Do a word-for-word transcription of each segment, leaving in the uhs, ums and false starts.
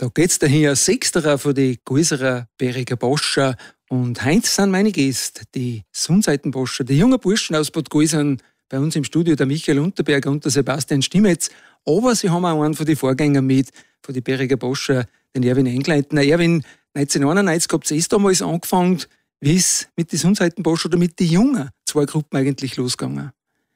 Da geht's dahin ein Sechsterer von den Geuserer Beriger Boscher. Und heute sind meine Gäste, die Sundseitenboscher, die jungen Burschen aus Bad Geusern, bei uns im Studio der Michael Unterberger und der Sebastian Stimmetz. Aber sie haben auch einen von den Vorgängern mit, von den Beriger Boscher, den Erwin Engleitner. Erwin, neunzehnhunderteinundneunzig habt ihr erst damals angefangen, wie es mit den Sundseitenboscher oder mit den jungen zwei Gruppen eigentlich losgegangen?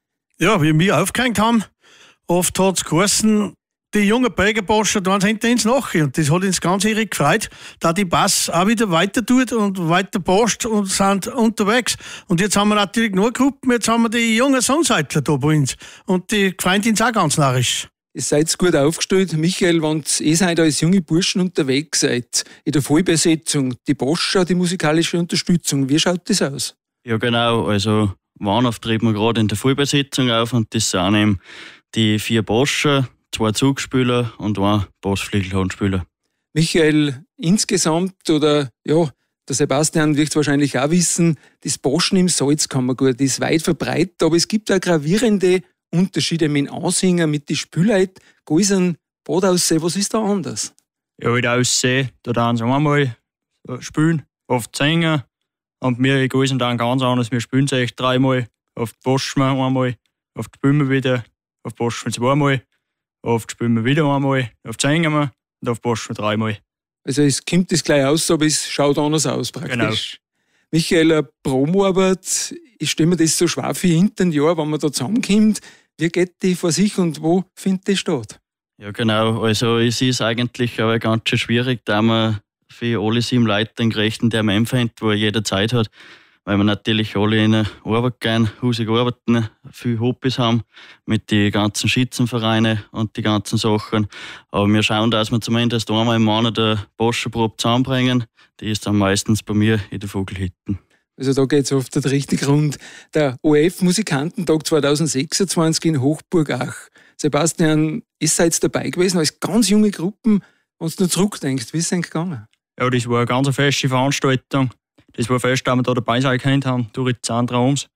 Ja, wie wir aufgehängt haben, oft hat es geheißen, die jungen Beriger-Boscher, da sind hinter uns nachher. Und das hat uns ganz irre gefreut, da die Bass auch wieder weiter tut und weiter passt und sind unterwegs. Und jetzt haben wir natürlich nur Gruppen, jetzt haben wir die jungen Sonnseitler da bei uns. Und die gefreut uns auch ganz narrisch. Ihr seid gut aufgestellt. Michael, wenn ihr seid als junge Burschen unterwegs seid, in der Vollbesetzung, die Boscher, die musikalische Unterstützung, wie schaut das aus? Ja genau, also Warnow treten wir gerade in der Vollbesetzung auf und das sind eben die vier Boscher, zwei Zugspieler und ein Bassflügelhornspieler. Michael, insgesamt, oder ja, der Sebastian wird es wahrscheinlich auch wissen, das Boschen im Salzkammergut ist weit verbreitet, aber es gibt auch gravierende Unterschiede mit dem Ansingen, mit den Spielleuten. Geusern, Bad Aussee, was ist da anders? Ja, in der Aussee, da tun sie einmal spielen, oft singen. Und wir in Geusern dann ganz anders. Wir spielen es echt dreimal. Oft boschen wir einmal, oft spielen wir wieder, oft boschen wir zweimal. Oft spielen wir wieder einmal, oft singen wir und oft boschen wir dreimal. Also es kommt das gleich aus, aber es schaut anders aus praktisch. Genau. Michael, eine Promoarbeit, ich stelle mir das so schwer für hinter ein Jahr, wenn man da zusammenkommt. Wie geht die vor sich und wo findet die statt? Ja genau, also es ist eigentlich aber ganz schön schwierig, da man für alle sieben Leute den gerechten Termin findet, wo jeder Zeit hat. Weil wir natürlich alle in der Arbeit gehen, hausig arbeiten, viel Hobbys haben mit den ganzen Schützenvereinen und die ganzen Sachen. Aber wir schauen, dass wir zumindest einmal im Monat eine Boscherprobe zusammenbringen. Die ist dann meistens bei mir in der Vogelhütte. Also da geht es oft der richtige Grund. Der O F-Musikantentag zweitausendsechsundzwanzig in Hochburgach. Sebastian, ihr seid dabei gewesen als ganz junge Gruppen. Wenn du noch zurückdenkst, wie ist es denn gegangen? Ja, das war eine ganz feste Veranstaltung. Das war fest, dass wir da dabei sein können haben, durch die Zandraums.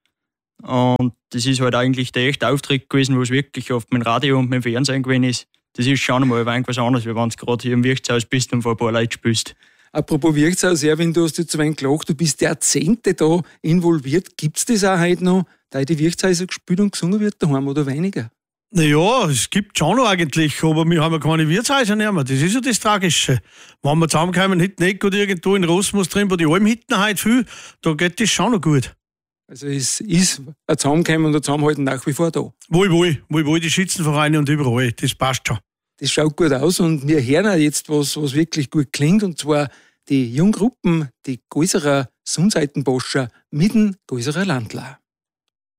Und das ist halt eigentlich der echte Auftritt gewesen, wo es wirklich oft mit dem Radio und mit dem Fernsehen gewesen ist. Das ist schon einmal was anderes, wie wenn du gerade hier im Wirtshaus bist und vor ein paar Leuten spielst. Apropos Wirtshaus, Erwin, du hast jetzt so ein gelacht, du bist Jahrzehnte da involviert. Gibt es das auch heute noch, da in die Wirtshäuser gespielt und gesungen wird daheim oder weniger? Naja, es gibt schon noch eigentlich, aber wir haben ja keine Wirtshäuser mehr. Das ist ja das Tragische. Wenn wir zusammenkommen, hinten nicht gut irgendwo in Rosmus drin, wo die Almhitten heute viel, da geht das schon noch gut. Also es ist ein Zusammenkommen und ein Zusammenhalten nach wie vor da. Wohl, wohl, wohl, wohl, die Schützenvereine und überall, das passt schon. Das schaut gut aus und wir hören auch jetzt was, was wirklich gut klingt, und zwar die Junggruppen, die Geuserer Sundseitenboscher mit dem Geuserer Landler.